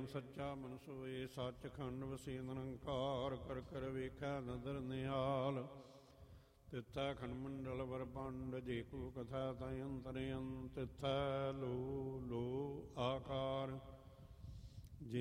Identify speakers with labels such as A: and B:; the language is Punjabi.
A: ਨਾਮ ਸੱਚਾ ਮਨ ਸੋਏ, ਸੱਚਖੰਡ ਵਸੇ ਨਿਰੰਕਾਰ, ਕਰ ਕਰ ਵੇਖੈ ਨਦਰ ਨਿਹਾਲ। ਤਿੱਥੈ ਖੰਡ ਮੰਡਲ ਵਰ ਪੰਡ, ਜੇ ਕੋ ਕਥਾ ਤੈ ਅੰਤਰਿ ਅੰਤ। ਤਿੱਥੈ ਲੋ ਲੋ ਆਕਾਰ,